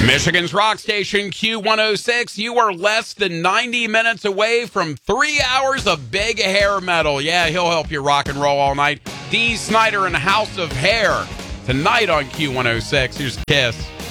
Michigan's rock station Q106. You are less than 90 minutes away from 3 hours of big hair metal. Yeah, he'll help you rock and roll all night. Dee Snider and House of Hair tonight on Q106. Here's Kiss.